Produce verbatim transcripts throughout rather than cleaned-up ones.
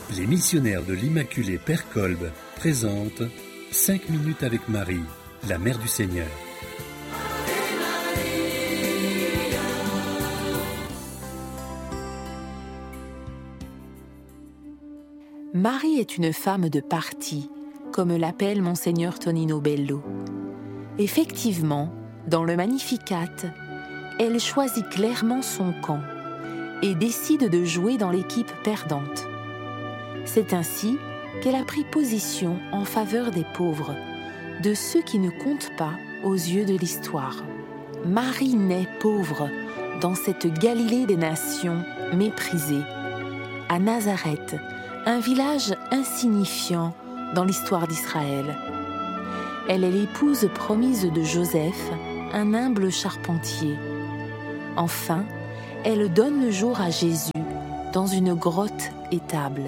Les missionnaires de l'Immaculée Père Kolb présentent cinq minutes avec Marie, la Mère du Seigneur. Marie est une femme de parti, comme l'appelle Monseigneur Tonino Bello. Effectivement, dans le Magnificat, elle choisit clairement son camp et décide de jouer dans l'équipe perdante. C'est ainsi qu'elle a pris position en faveur des pauvres, de ceux qui ne comptent pas aux yeux de l'histoire. Marie naît pauvre dans cette Galilée des nations méprisée, à Nazareth, un village insignifiant dans l'histoire d'Israël. Elle est l'épouse promise de Joseph, un humble charpentier. Enfin, elle donne le jour à Jésus dans une grotte étable.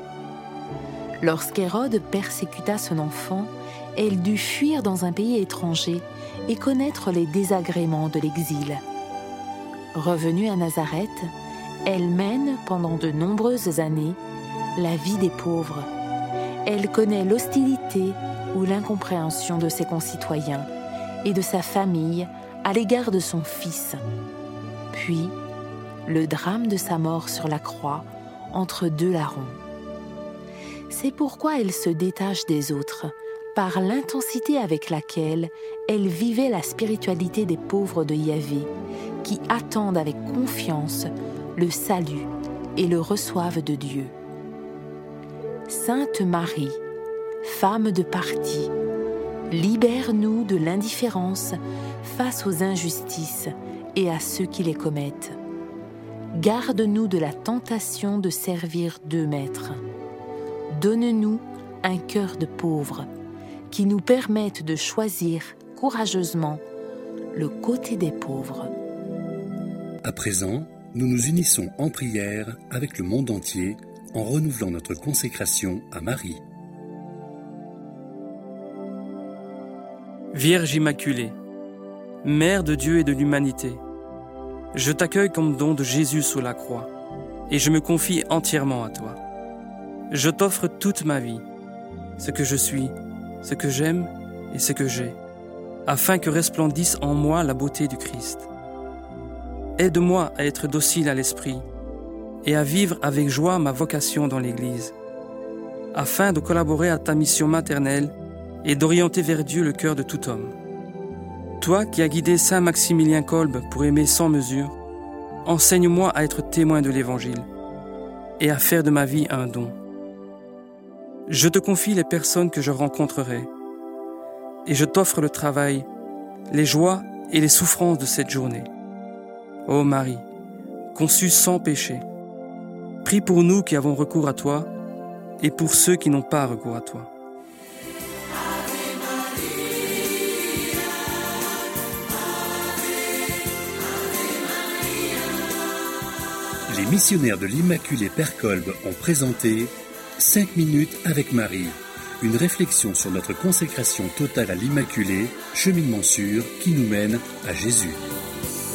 Lorsqu'Hérode persécuta son enfant, elle dut fuir dans un pays étranger et connaître les désagréments de l'exil. Revenue à Nazareth, elle mène pendant de nombreuses années la vie des pauvres. Elle connaît l'hostilité ou l'incompréhension de ses concitoyens et de sa famille à l'égard de son fils. Puis, le drame de sa mort sur la croix entre deux larrons. C'est pourquoi elle se détache des autres par l'intensité avec laquelle elle vivait la spiritualité des pauvres de Yahvé, qui attendent avec confiance le salut et le reçoivent de Dieu. Sainte Marie, femme de parti, libère-nous de l'indifférence face aux injustices et à ceux qui les commettent. Garde-nous de la tentation de servir deux maîtres. Donne-nous un cœur de pauvre qui nous permette de choisir courageusement le côté des pauvres. À présent, nous nous unissons en prière avec le monde entier en renouvelant notre consécration à Marie. Vierge Immaculée, Mère de Dieu et de l'humanité, je t'accueille comme don de Jésus sous la croix et je me confie entièrement à toi. Je t'offre toute ma vie, ce que je suis, ce que j'aime et ce que j'ai, afin que resplendisse en moi la beauté du Christ. Aide-moi à être docile à l'esprit et à vivre avec joie ma vocation dans l'Église, afin de collaborer à ta mission maternelle et d'orienter vers Dieu le cœur de tout homme. Toi qui as guidé Saint Maximilien Kolb pour aimer sans mesure, enseigne-moi à être témoin de l'Évangile et à faire de ma vie un don. Je te confie les personnes que je rencontrerai et je t'offre le travail, les joies et les souffrances de cette journée. Ô Marie, conçue sans péché, prie pour nous qui avons recours à toi et pour ceux qui n'ont pas recours à toi. Les missionnaires de l'Immaculée Père Kolb ont présenté cinq minutes avec Marie, une réflexion sur notre consécration totale à l'Immaculée, cheminement sûr qui nous mène à Jésus.